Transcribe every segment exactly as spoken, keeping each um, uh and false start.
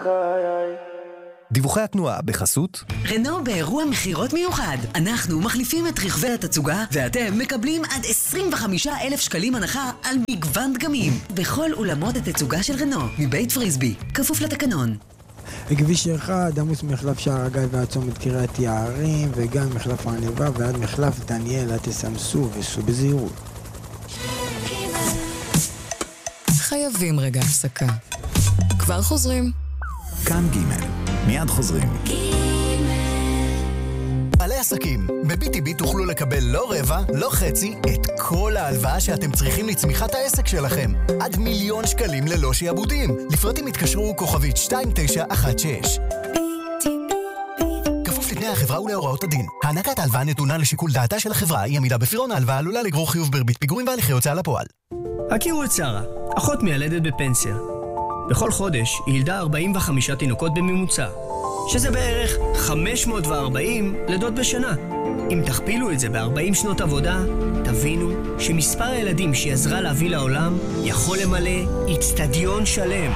דיווחי התנועה בחסות רנו באירוע מחירות מיוחד. אנחנו מחליפים את רכבי התצוגה ואתם מקבלים עד עשרים וחמישה אלף שקלים הנחה על מגוון דגמים בכל אולמות התצוגה של רנו מבית פריסבי, כפוף לתקנון. כביש אחד, עמוס מחלף שער הגיא ועד צומת קריית יערים, וגם מחלף הענבה ועד מחלף דניאל, תסמסו וסעו בזהירות. חייבים רגע הפסקה. כבר חוזרים. כאן ג' מיד חוזרים. בעלי עסקים, ב-בי טי בי תוכלו לקבל לא רבע, לא חצי, את כל ההלוואה שאתם צריכים לצמיחת העסק שלכם. עד מיליון שקלים ללא שיעבודים. לפרטים התקשרו כוכבית שתיים תשע אחת שש. כפוף לתנאי החברה ולהוראות הדין. הענקת ההלוואה נתונה לשיקול דעתה של החברה, היא עמידה בפירעון ההלוואה עלולה לגרור חיוב בריבית פיגורים והליכי הוצאה לפועל. הכירו את שרה, אחות מיילדת בפנסיה. בכל חודש היא ילדה ארבעים וחמישה תינוקות בממוצע, שזה בערך חמש מאות וארבעים לידות בשנה. אם תכפילו את זה ב-ארבעים שנות עבודה, תבינו שמספר הילדים שהיא עזרה להביא לעולם יכול למלא אצטדיון שלם.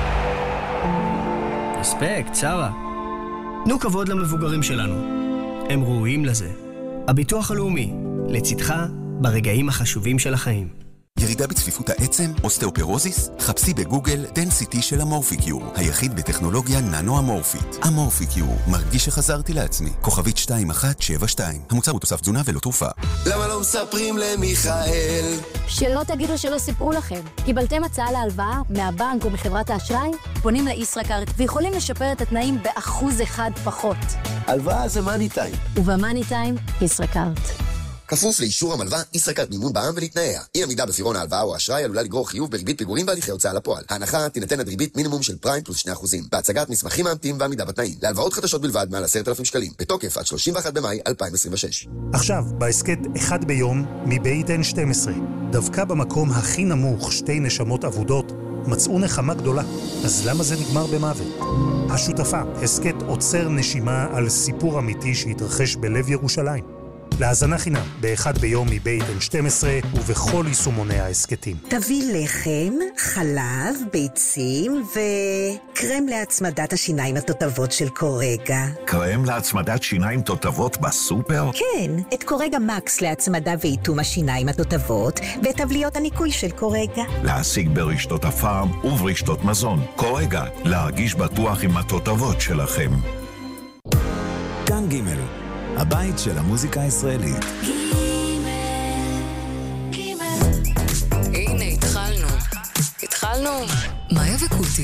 אספקט, שרה. תנו כבוד למבוגרים שלנו. הם ראויים לזה. הביטוח הלאומי, לצדך ברגעים החשובים של החיים. ירידה בצפיפות העצם, אוסטאופורוזיס? חפשי בגוגל דנסיטי של אמורפיקיור, היחיד בטכנולוגיה ננו-אמורפית. אמורפיקיור, מרגיש שחזרתי לעצמי. כוכבית שתיים אחת שבע שתיים. המוצר הוא תוסף תזונה ולא תרופה. למה לא מספרים למיכאל? שלא תגידו שלא סיפרו לכם. קיבלתם הצעה להלוואה מהבנק או מחברת האשראי? פונים לישראכרט ויכולים לשפר את התנאים באחוז אחד פחות. הלוואה זה מאני טיים. ובמאני טיים, ישראכרט. כפוף לאישור המלווה, ישראכרט מימון בע"מ ולתנאיה. אי עמידה בפירעון ההלוואה או האשראי עלולה לגרור חיוב בריבית פיגורים והליכי הוצאה לפועל. ההנחה תינתן עד ריבית מינימום של פריים פלוס שני אחוזים. בהצגת מסמכים מאמתים ועמידה בתנאים. להלוואות חדשות בלבד מעל עשרת אלפים שקלים. בתוקף עד שלושים ואחד במאי אלפיים עשרים ושש. עכשיו, בהסכת אחד ביום מבית אן שתים עשרה. דווקא במקום הכי נמוך שתי נשמות עבודות מצאו נחמה גדולה. אז למה זה נגמר במוות? השותפה, הסכת עוצר נשימה על סיפור אמיתי שהתרחש בלב ירושלים. להאזנה חינם, באחד ביום מבית אן שתים עשרה ובכל יישומוני העסקתים. תביא לחם, חלב, ביצים וקרם להצמדת השיניים התותבות של קורגה. קרם להצמדת שיניים תותבות בסופר? כן, את קורגה מקס להצמדה ואיתום השיניים התותבות ואת טבליות הניקוי של קורגה. להשיג ברשתות הפארם וברשתות מזון. קורגה, להרגיש בטוח עם התותבות שלכם. כאן ג' הבית של המוזיקה הישראלית. הנה, התחלנו. התחלנו. מאיה וקוטי.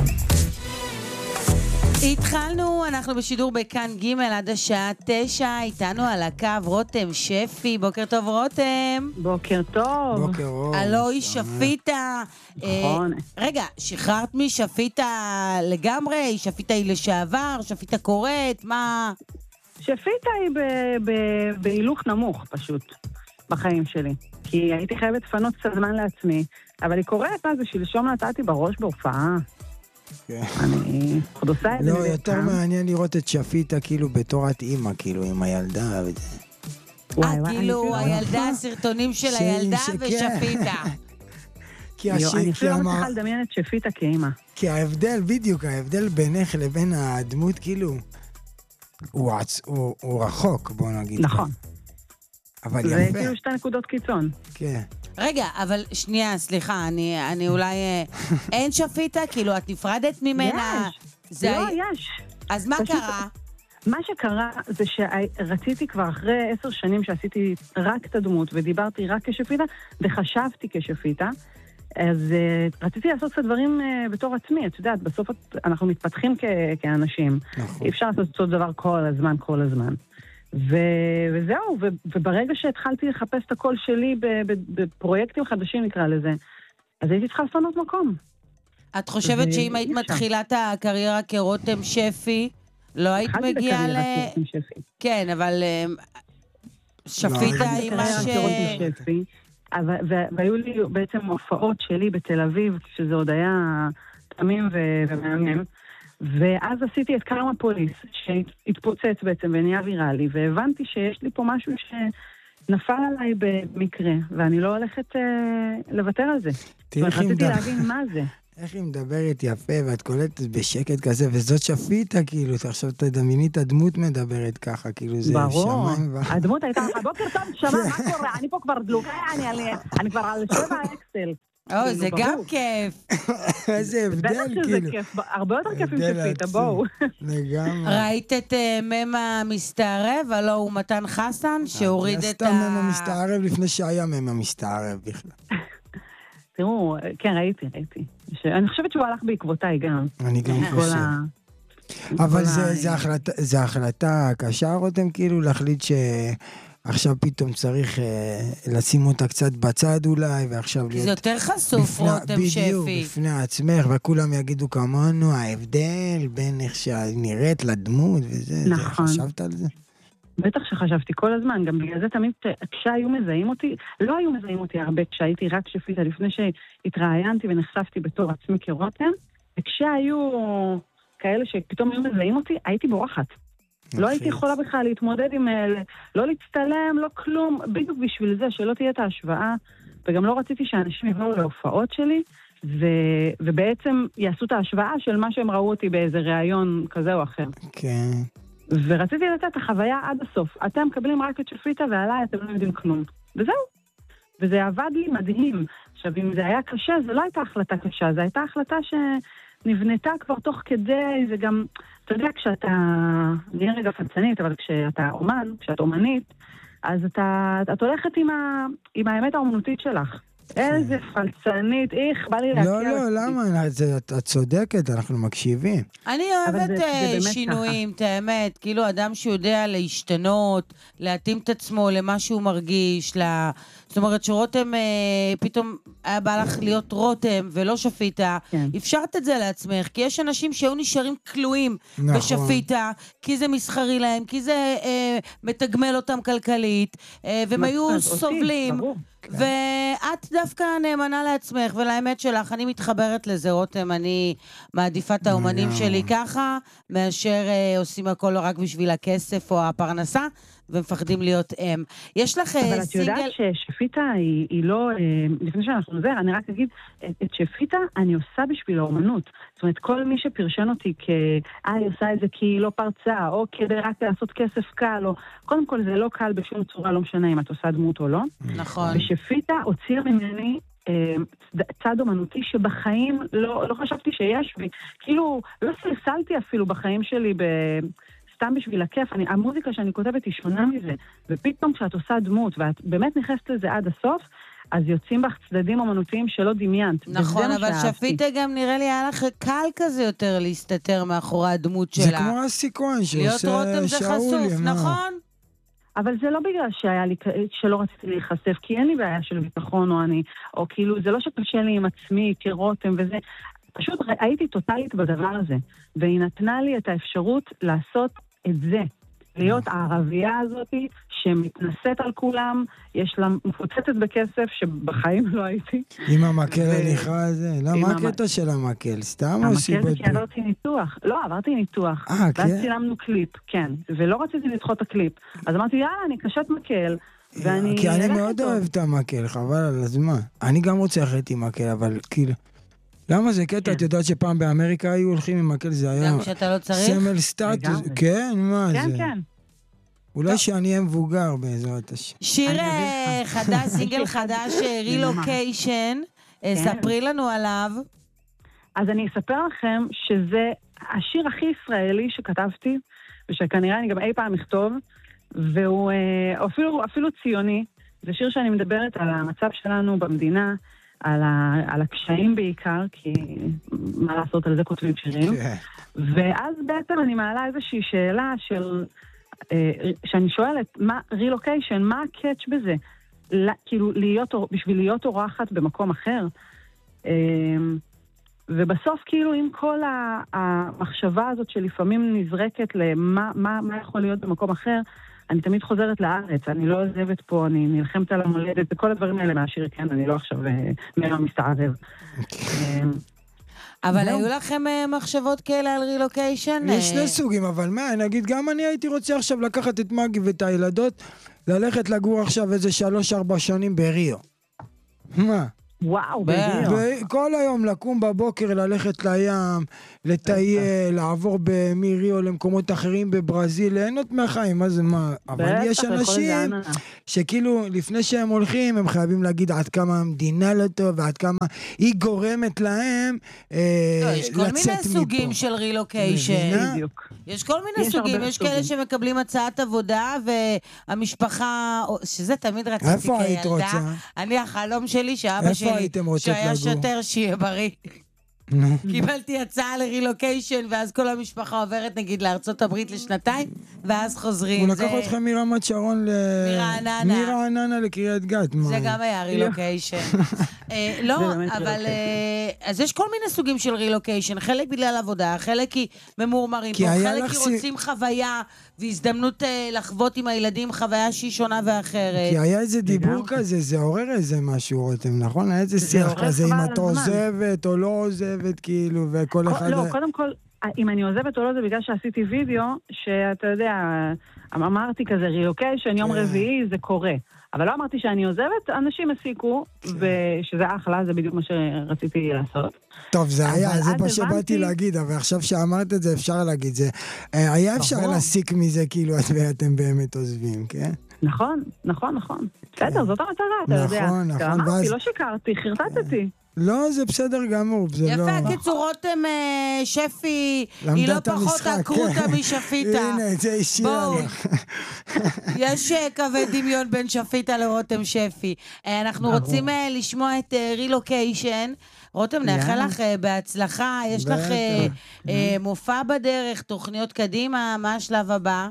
התחלנו, אנחנו בשידור בכאן ג' עד השעה תשע, איתנו על הקו רותם שפי. בוקר טוב רותם. בוקר טוב. בוקר אור. אלוי שפיטה. נכון. רגע, שחררת משפיטה לגמרי? שפיטה היא לשעבר? שפיטה קוראת? מה... שפיטה היא ב- ב- בהילוך נמוך פשוט בחיים שלי, כי הייתי חייבת לפנות קצת זמן לעצמי, אבל היא קוראת, מה זה שלשום נתתי בראש בהופעה. אני עוד עושה את זה. לא, יותר מעניין לראות את שפיטה כאילו בתורת אימא, כאילו עם הילדה וזה. אה, כאילו הילדה, הסרטונים של הילדה ושפיטה. אני אפילו לא מצליחה לדמיין את שפיטה כאימא. כי ההבדל, בדיוק, ההבדל בינך לבין הדמות כאילו... הוא, הוא, הוא רחוק, בוא נגיד. נכון. אבל זה יפה. זה כאילו שתי נקודות קיצון. כן. רגע, אבל שנייה, סליחה, אני, אני אולי... אין שפיטה? כאילו, את נפרדת ממנה? יש. זה לא, היה... יש. אז מה פשוט... קרה? מה שקרה זה שרציתי כבר אחרי עשר שנים שעשיתי רק את הדמות, ודיברתי רק כשפיטה, וחשבתי כשפיטה, אז uh, רציתי לעשות קצת דברים uh, בתור עצמי, את יודעת, בסוף אנחנו מתפתחים כ- כאנשים. נכון. אי אפשר לעשות אותו דבר כל הזמן, כל הזמן. ו- וזהו, ו- וברגע שהתחלתי לחפש את הקול שלי ב- ב- בפרויקטים חדשים, נקרא לזה, אז הייתי צריכה לפנות מקום. את חושבת שאם היית מתחילה את הקריירה כרותם שפי, לא היית מגיעה ל... כן, אבל שפיטה היא מה ש... והיו לי בעצם הופעות שלי בתל אביב, שזה עוד היה תמים ומאמם, ואז עשיתי את קרמה פוליס, שהתפוצץ בעצם ונהיה ויראלי, והבנתי שיש לי פה משהו שנפל עליי במקרה, ואני לא הולכת לוותר על זה. רציתי להבין מה זה. איך היא מדברת יפה, ואת קולטת בשקט כזה, וזאת שפיטה, כאילו, עכשיו תדמייני את הדמות מדברת ככה, כאילו, זה ברור, שמיים. הדמות הייתה, בוקר טוב, שמע, מה קורה? אני פה כבר דלוקה, אני כבר על שבע אקסל. או, זה גם כיף. איזה הבדל, כאילו. בטח שזה כיף, הרבה יותר כיף עם שפיטה, בואו. לגמרי. ראית את ממה מסתערב, הלא הוא מתן חסן, שהוריד את ה... סתם ממה מסתערב לפני שהיה ממה מסתערב בכלל. תראו, כן, ראיתי, ראיתי. אני חושבת שהוא הלך בעקבותיי גם. אני גם חושב. אבל זה החלטה קשה, רותם, כאילו, להחליט שעכשיו פתאום צריך לשים אותה קצת בצד אולי, ועכשיו להיות... כי זה יותר חשוף, רותם שפי. בדיוק, בפני עצמך, וכולם יגידו כמונו, ההבדל בין איך שנראית לדמות וזה. נכון. חשבת על זה? בטח שחשבתי כל הזמן, גם בגלל זה תמיד כשהיו מזהים אותי, לא היו מזהים אותי הרבה כשהייתי רק שפיטה, לפני שהתראיינתי ונחשפתי בתור עצמי כרותם, וכשהיו כאלה שפתאום היו מזהים אותי, הייתי בורחת. לא הייתי יכולה בכלל להתמודד עם אלה, לא להצטלם, לא כלום, בדיוק בשביל זה, שלא תהיה את ההשוואה, וגם לא רציתי שאנשים יבואו להופעות שלי, ו... ובעצם יעשו את ההשוואה של מה שהם ראו אותי באיזה ראיון כזה או אחר. כן. ורציתי לתת את החוויה עד הסוף. אתם מקבלים רק את שפיטה ועליי אתם לא יודעים כלום. וזהו. וזה עבד לי מדהים. עכשיו, אם זה היה קשה, זה לא הייתה החלטה קשה, זה הייתה החלטה שנבנתה כבר תוך כדי, זה גם, אתה יודע, כשאתה, נהיה רגע פצנית, אבל כשאתה אומן, כשאת אומנית, אז אתה, את הולכת עם, ה, עם האמת האומנותית שלך. איזה פלצנית, איך, בא לי להכיר. לא, לא, למה? את צודקת, אנחנו מקשיבים. אני אוהבת שינויים, את האמת, כאילו אדם שיודע להשתנות, להתאים את עצמו למה שהוא מרגיש, זאת אומרת שרותם פתאום היה בא לך להיות רותם ולא שפיטה, אפשרת את זה לעצמך, כי יש אנשים שהיו נשארים כלואים בשפיטה, כי זה מסחרי להם, כי זה מתגמל אותם כלכלית, והם היו סובלים. ואת דווקא נאמנה לעצמך ולאמת שלך, אני מתחברת לזה רותם, אני מעדיפה את האומנים שלי ככה, מאשר עושים הכל רק בשביל הכסף או הפרנסה, ומפחדים להיות הם. יש לך סינגל... אבל את יודעת ששפיטה היא, היא לא, לפני שאנחנו נזר, אני רק אגיד, את שפיטה אני עושה בשביל האומנות. זאת אומרת, כל מי שפרשן אותי כ... אה, היא עושה את זה כי היא לא פרצה, או כדי רק לעשות כסף קל, או... קודם כל זה לא קל בשום צורה, לא משנה אם את עושה דמות או לא. נכון. ושפיטה הוציאה ממני צד אומנותי שבחיים לא, לא חשבתי שיש, וכאילו לא סלסלתי אפילו בחיים שלי ב... סתם בשביל הכיף, אני, המוזיקה שאני כותבת היא שונה מזה, ופתאום כשאת עושה דמות, ואת באמת נכנסת לזה עד הסוף, אז יוצאים בך צדדים אומנותיים שלא דמיינת. נכון, אבל שפיטה גם נראה לי היה לך קל כזה יותר להסתתר מאחורי הדמות שלה. זה כמו הסיכון שעושה שאולי. להיות רותם זה חשוף, נכון? אבל זה לא בגלל שהיה לי, שלא רציתי להיחשף, כי אין לי בעיה של ביטחון או אני, או כאילו זה לא שקשה לי עם עצמי כרותם וזה, פשוט הייתי טוטלית בדבר הזה, והיא נתנה לי את האפשרות לעשות את זה, להיות הערבייה הזאת שמתנשאת על כולם, יש לה מפוצצת בכסף שבחיים לא הייתי. עם המקל הליכה הזה? לא, מה הקטע של המקל? סתם או סיבות? המקל זה כי עברתי ניתוח. לא, עברתי ניתוח. אה, כן? ואז צילמנו קליפ, כן. ולא רציתי לדחות את הקליפ. אז אמרתי, יאללה, אני קשת מקל. ואני... כי אני מאוד אוהב את המקל, חבל על הזמן. אני גם רוצה אחרת עם מקל, אבל כאילו... למה זה קטע? את יודעת שפעם באמריקה היו הולכים עם מקל, זה היה... גם שאתה לא צריך? סמל סטטוס. כן, מה זה? כן, כן. אולי שאני אהיה מבוגר בעזרת השם. שיר חדש, סינגל חדש, רילוקיישן, ספרי לנו עליו. אז אני אספר לכם שזה השיר הכי ישראלי שכתבתי, ושכנראה אני גם אי פעם אכתוב, והוא אפילו, אפילו ציוני. זה שיר שאני מדברת על המצב שלנו במדינה, על, ה, על הקשיים בעיקר, כי מה לעשות, על זה כותבים שירים. ואז בעצם אני מעלה איזושהי שאלה של... שאני שואלת, מה, רילוקיישן, מה הקאץ' בזה? כאילו, להיות, בשביל להיות אורחת במקום אחר. ובסוף, כאילו, עם כל המחשבה הזאת שלפעמים נזרקת למה מה, מה יכול להיות במקום אחר, אני תמיד חוזרת לארץ, אני לא עוזבת פה, אני נלחמת על המולדת, וכל הדברים האלה מהשיר, כן, אני לא עכשיו מלא מסתערב. אבל היו לכם מחשבות כאלה על רילוקיישן? יש שני סוגים, אבל מה, נגיד, גם אני הייתי רוצה עכשיו לקחת את מגי ואת הילדות, ללכת לגור עכשיו איזה שלוש ארבע שנים בריו. מה? וואו, בדיוק. וכל היום לקום בבוקר, ללכת לים, לטייל, לעבור במיריו למקומות אחרים בברזיל, ליהנות מהחיים, מה זה מה? אבל יש אנשים שכאילו לפני שהם הולכים, הם חייבים להגיד עד כמה המדינה לא טוב, ועד כמה היא גורמת להם לצאת מפה. יש כל מיני סוגים של רילוקיישן. יש כל מיני סוגים, יש כאלה שמקבלים הצעת עבודה, והמשפחה, שזה תמיד רציתי כילדה. איפה היית רוצה? אני החלום שלי שאבא שלי, שהיה שוטר שיהיה בריא. קיבלתי הצעה לרילוקיישן, ואז כל המשפחה עוברת נגיד לארצות הברית לשנתיים, ואז חוזרים. הוא לקח אתכם מרמת שרון מרעננה לקריית גת. זה גם היה רילוקיישן. לא, אבל אז יש כל מיני סוגים של רילוקיישן, חלק בגלל עבודה, חלק כי ממורמרים פה, חלק כי רוצים חוויה והזדמנות לחוות עם הילדים חוויה שהיא שונה ואחרת. כי היה איזה דיבור כזה, זה עורר איזה משהו, רותם, נכון? היה איזה שיח כזה, אם את עוזבת או לא עוזבת, כאילו, וכל אחד... לא, קודם כל, אם אני עוזבת או לא, זה בגלל שעשיתי וידאו, שאתה יודע, אמרתי כזה רילוקיישן, יום רביעי, זה קורה. אבל לא אמרתי שאני עוזבת, אנשים הסיקו, ושזה אחלה, זה בדיוק מה שרציתי לעשות. טוב, זה היה, זה מה שבאתי להגיד, אבל עכשיו שאמרת את זה, אפשר להגיד זה. היה אפשר להסיק מזה, כאילו, אתם באמת עוזבים, כן? נכון, נכון, נכון. בסדר, זאת המטרה, אתה יודע. נכון, נכון. אמרתי, לא שיקרתי, חרטטתי. לא, זה בסדר גמור, זה לא... יפה, קיצורות הם שפי, היא לא פחות אקרוטה משפיטה. הנה, זה אישיה לך. יש קווי דמיון בין שפיטה לרותם שפי. אנחנו רוצים לשמוע את רילוקיישן. רותם, נאחל לך בהצלחה, יש לך מופע בדרך, תוכניות קדימה, מה השלב הבא?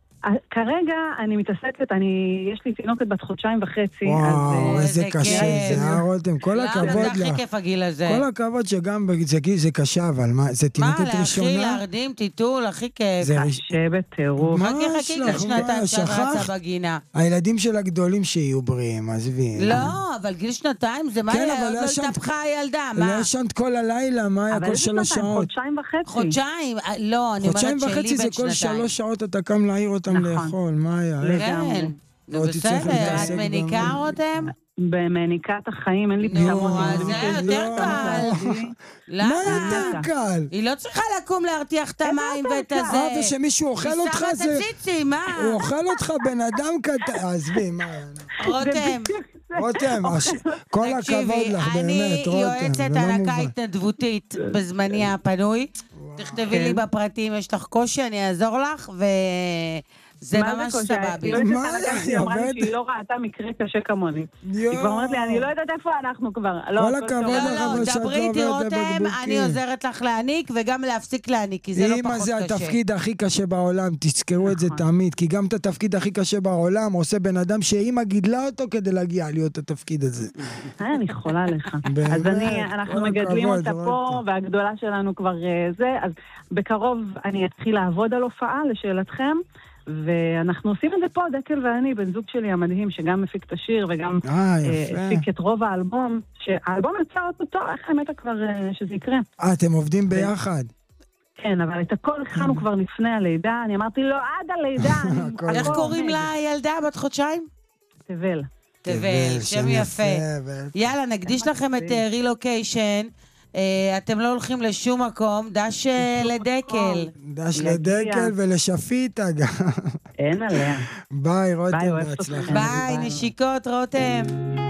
כרגע אני מתעסקת, אני, יש לי תינוקת בת חודשיים וחצי. וואו, איזה קשה זה, רותם, כל הכבוד לך. זה הכי כיף הגיל הזה. כל הכבוד שגם זה קשה, אבל מה, זה תינוקת ראשונה? מה, להכיל, להרדים, טיטול, הכי כיף. זה קשה בטירוף. מה חכי חכי כשנתיים שאת רצה בגינה. הילדים של הגדולים שיהיו בריאים, עזבי. לא, אבל גיל שנתיים זה מה, לא התהפכה הילדה, מה? לא ישנת כל הלילה, מה היה כל שלוש שעות? חודשיים וחצי. חודשיים, לא, אני אומרת שלי בן שנתיים. חודשיים וחצי זה כל שלוש שעות אתה קם להעיר אותם לאכול, מה היה? כן, בסדר, את מניקה רותם? במניקת החיים, אין לי פתרון. זה יותר קל. מה יותר קל? היא לא צריכה לקום להרתיח את המים ואת הזה. אה, ושמישהו אוכל אותך זה... היא שמה את הציצי, מה? הוא אוכל אותך בן אדם קטן. עזבי, מה היה? רותם. רותם, כל הכבוד לך, באמת, רותם. אני יועצת הנקה התנדבותית בזמני הפנוי. תכתבי לי בפרטים, יש לך קושי, אני אעזור לך, ו... זה ממש סבבי. מה היא אמרה לי שהיא לא ראתה מקרה קשה כמוני. היא כבר אומרת לי, אני לא יודעת איפה אנחנו כבר. כל הכבוד לך, אבל שאת לא דברי איתי רותם, אני עוזרת לך להעניק וגם להפסיק להעניק, כי זה לא פחות קשה. אמא זה התפקיד הכי קשה בעולם, תזכרו את זה תמיד, כי גם את התפקיד הכי קשה בעולם עושה בן אדם שאמא גידלה אותו כדי להגיע להיות התפקיד הזה. אני חולה לך. אז אנחנו מגדלים אותה פה, והגדולה שלנו כבר זה, אז בקרוב אני אתחיל לעבוד על הופעה, לשאלתכם. ואנחנו עושים את זה פה, דקל ואני, בן זוג שלי המדהים, שגם מפיק את השיר וגם הפיק את רוב האלבום, שהאלבום יצא אותו, איך האמת כבר שזה יקרה. אה, אתם עובדים ביחד? כן, אבל את הכל הכנו כבר לפני הלידה, אני אמרתי לו, עד הלידה. איך קוראים לה ילדה בת חודשיים? תבל. תבל, שם יפה. יאללה, נקדיש לכם את רילוקיישן. אתם לא הולכים לשום מקום, דש לדקל. דש לדקל ולשפיטה גם. אין עליה. ביי, רותם, בהצלחה. ביי, נשיקות, רותם.